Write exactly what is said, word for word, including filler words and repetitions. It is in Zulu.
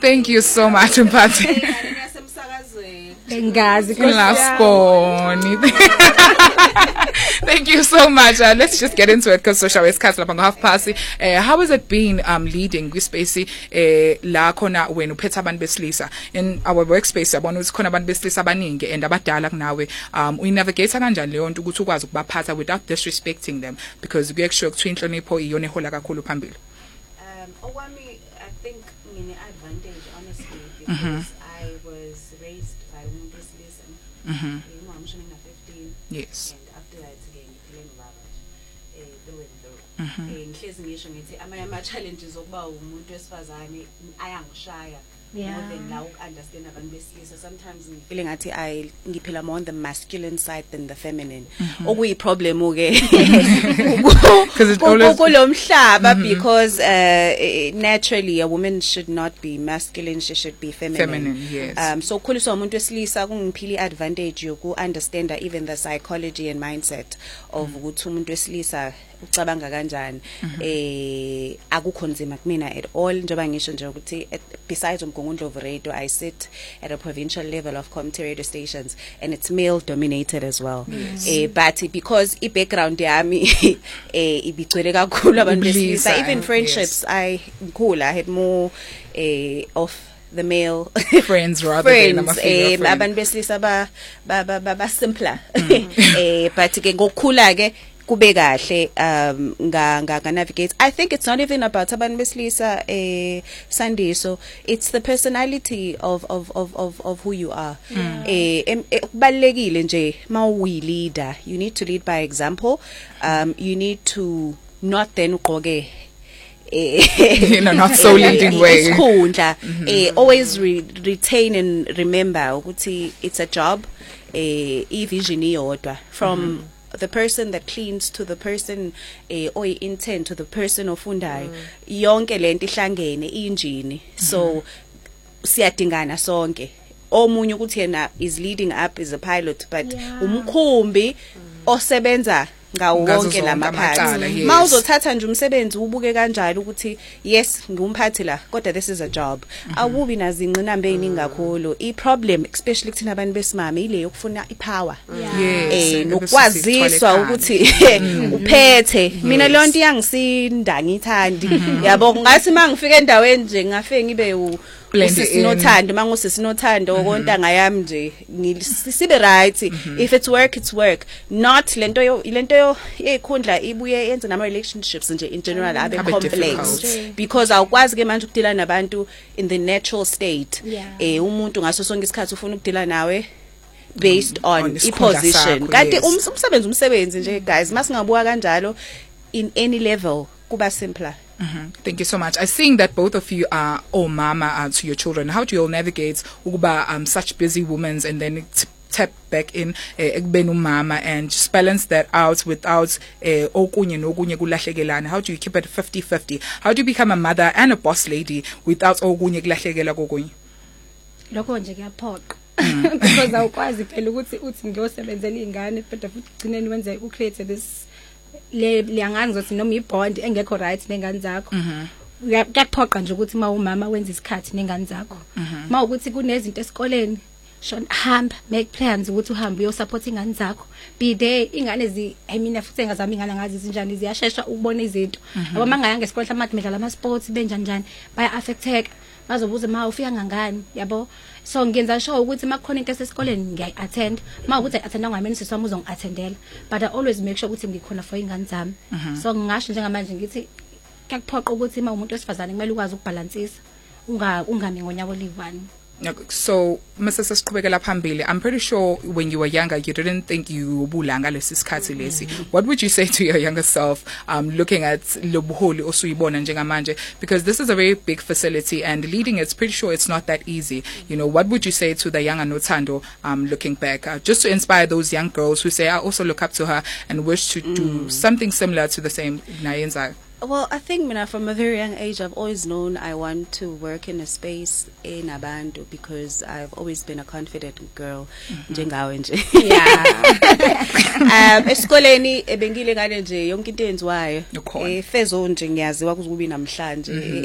Thank you so much, Mphathi. Thank you so much. Uh, let's just get into it because social is cut up on half past. Uh, how has it been um, leading with space uh, la khona when uphetha abantu besilisa in our workspace yabona ukuthi khona abantu besilisa abaningi and abadala kunawe um we navigate kanjani leyo nto ukuthi ukwazi ukubaphatha without disrespecting them because kuyesho ukuthi inhlonipho iyona ehola kakhulu phambili. Um okwami I think ngine advantage honestly because mm-hmm. I was raised by umuntu wesilisa. Mhm. fifteen. Yes. Ngihlezi ngisho ngithi amanye ama challenges okuba umuntu wesifazane ayangishaya more than la ukunderstand abantu besilisa sometimes I feel ngathi I ngiphila more on the masculine side than the feminine okuyi problem ke kulomhlaba because uh, naturally a woman should not be masculine, she should be feminine, feminine yes. um so khuliswa umuntu wesilisa kungiphili advantage yoku understand even the psychology and mindset of ukuthi umuntu wesilisa ucabanga kanjani eh akukho nzima kumina at all njengoba ngisho nje ukuthi besides umgungundlovu radio I sit at a provincial level of community radio stations and it's male dominated as well. Yes. eh but because I background yami eh ibigcwele kakhulu abantu besilisa even friendships. Yes. I cool I had more eh of the male friends rather friends, than eh abantu besilisa ba ba ba simpler eh but ke ngokukhula ke kube kahle um nga nga navigate. I think it's not even about abantu besilisa eh Sandiso, it's the personality of of of of, of who you are. eh kubalekile nje mawuyi leader you need to lead by example. Um you need to not then ugqoke in a not so leading way. Isikhundla eh always re retain and remember ukuthi it's a job eh I vision iyodwa from mm -hmm. the person that cleans to the person eh oy intend to the person ofundayo yonke lento ihlangene injini so siyadingana sonke omunye ukuthi yena is leading up is a pilot but umkhumbi osebenza ngawo wonke lamaphathi mawuzothatha nje umsebenzi ubuke kanjalo ukuthi yes ngumphathi la kodwa this is a job awubi nazinqinamba eziningi kakhulu I problem especially kuthina abantu besimame ile yokufuna ipower eh nokwaziswa ukuthi uphethe mina lonto iyangisinda ngithandi yabo ngathi mangifika endaweni nje ngafike ngibe u sisinothando mangusisinothando kontanga yami nje sibe right. If it's work it's work not lento yo lento ekhundla ibuye yenze nama relationships nje in general abe complex because awukwazi ke manje ukudila nabantu in the natural state. Eh umuntu ngaso sonke isikhathi ufuna ukudila nawe based on, on I position kanti umsebenzi umsebenzi nje guys masingabuka kanjalo in any level kuba simpler. Mm-hmm. Thank you so much. I think that both of you are oh mama uh, to your children. How do you all navigate ukuba um such busy women and then tap back in ekubeni umama and just balance that out without okunye nokunye kulahlekelana? How do you keep it fifty fifty? How do you become a mother and a boss lady without okunye kulahlekela kokunye? Lokho nje kuyaphoqa because awukwazi phela ukuthi uthi ngiyosebenzela ingane kodwa futhi ugcineni wenze u create this le liyangani zothi noma ibond engekho right nengane zakho kuyaphoqa nje ukuthi mawumama wenza isikhathi nengane zakho mawukuthi kunezinto esikoleni shon hamba make plans ukuthi uhambe uyo support ingane zakho be there ingane zi I mean futhi engazami ingane ngazi izinjani ziyashesha ukubona izinto yabo mangayanga esikoleni amathi medlala ama sports benjani njani baya affecteka bazobuza ma ufika ngangani yabo so ngenza sure ukuthi makukhona into esesikoleni ngiyayi attend mawukuthi attenda ngameni siswami uzongi-attendela but I always make sure ukuthi ngikhona for ingane zami. So ngingasho njengamanje ngithi kuyakuphoqa ukuthi ma umuntu wesifazane kumele ukwazi ukubalansisa unga ungami ngonyaka olivani. So Missus Siqhubekela phambili, I'm pretty sure when you were younger you didn't think you ubulanga lesi sikhathi lesi. What would you say to your younger self um looking at lobuholi osuyibona njengamanje, because this is a very big facility and leading it's pretty sure it's not that easy, you know? What would you say to the young Nothando um looking back, uh, just to inspire those young girls who say I also look up to her and wish to mm. do something similar to the same Nayenza? Well, I think mina, from a very young age, I've always known I want to work in a space in Abantu because I've always been a confident girl. Njengawe nje. Yeah. Um, esikoleni ebengile ngane nje yonke into enziwayo. Eh fezo nje ngiyaziwa kuzukubi namhlanje.